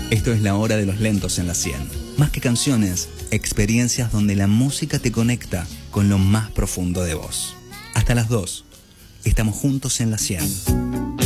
Esto es La Hora de los Lentos en la 100. Más que canciones, experiencias donde la música te conecta con lo más profundo de vos. Hasta las 2. Estamos juntos en la 100.